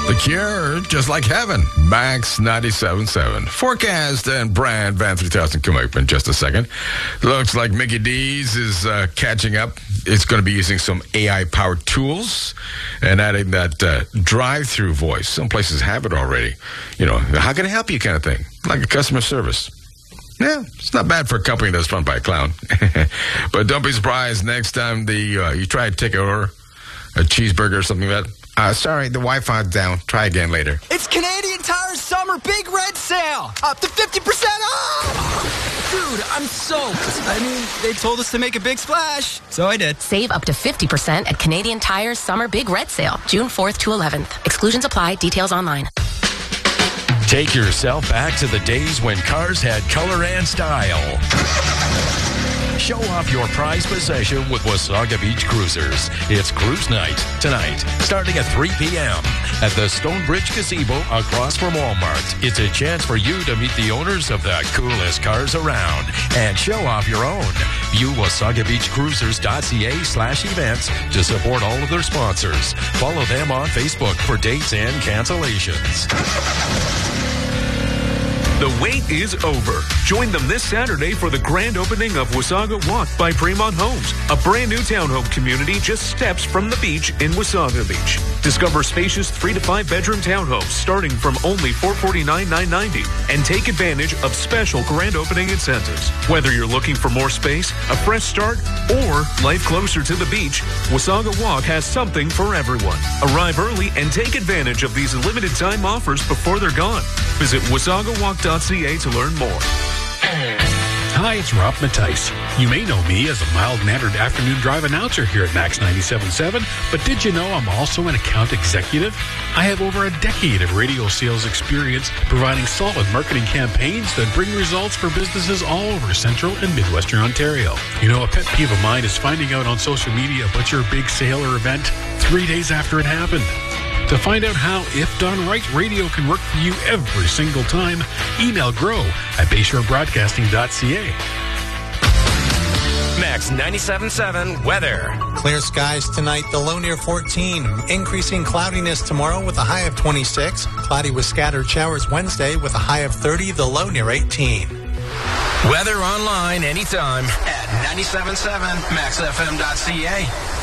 The Cure, just like heaven. Max 97.7. Forecast and Brand Van 3000 come up in just a second. Looks like Mickey D's is catching up. It's going to be using some AI-powered tools and adding that drive-through voice. Some places have it already. You know, how can I help you kind of thing, like a customer service. Yeah, it's not bad for a company that's run by a clown. But don't be surprised next time you try to take over a cheeseburger or something like that. Sorry, the Wi-Fi's down. Try again later. It's Canadian Tire's summer big red sale. Up to 50% off! Dude, I'm soaked. I mean, they told us to make a big splash, so I did. Save up to 50% at Canadian Tire's summer big red sale, June 4th to 11th. Exclusions apply. Details online. Take yourself back to the days when cars had color and style. Show off your prized possession with Wasaga Beach Cruisers. It's Cruise Night tonight, starting at 3 p.m. at the Stonebridge Gazebo across from Walmart. It's a chance for you to meet the owners of the coolest cars around and show off your own. View WasagaBeachCruisers.ca/events to support all of their sponsors. Follow them on Facebook for dates and cancellations. The wait is over. Join them this Saturday for the grand opening of Wasaga Walk by Fremont Homes, a brand new townhome community just steps from the beach in Wasaga Beach. Discover spacious 3 to 5 bedroom townhomes starting from only $449,990 and take advantage of special grand opening incentives. Whether you're looking for more space, a fresh start, or life closer to the beach, Wasaga Walk has something for everyone. Arrive early and take advantage of these limited time offers before they're gone. Visit WasagaWalk.ca to learn more. Hi, it's Rob Mattice. You may know me as a mild-mannered afternoon drive announcer here at Max 97.7, but did you know I'm also an account executive? I have over a decade of radio sales experience providing solid marketing campaigns that bring results for businesses all over Central and Midwestern Ontario. You know, a pet peeve of mine is finding out on social media about your big sale or event 3 days after it happened. To find out how, if done right, radio can work for you every single time, email grow@bayshorebroadcasting.ca. Max 97.7 weather. Clear skies tonight, the low near 14. Increasing cloudiness tomorrow with a high of 26. Cloudy with scattered showers Wednesday with a high of 30, the low near 18. Weather online anytime at 97.7maxfm.ca.